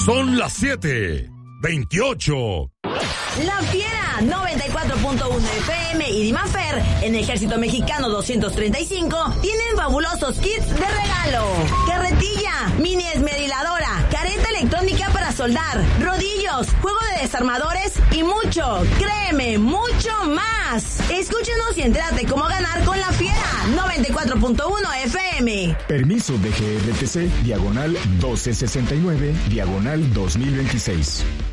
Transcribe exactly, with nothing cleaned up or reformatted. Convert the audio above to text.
Son las siete veintiocho. La Fiera noventa y cuatro punto uno F M y Dimafer en Ejército Mexicano doscientos treinta y cinco tienen fabulosos kits de regalo. Carretilla, mini esmeriladora, careta electrónica para soldar, rodillos, juego de desarmadores y mucho, créeme, mucho más. Escúchenos y entérate cómo ganar con La Fiera noventa y cuatro punto uno F M. Permiso de G R T C, diagonal doce sesenta y nueve, diagonal dos mil veintiséis.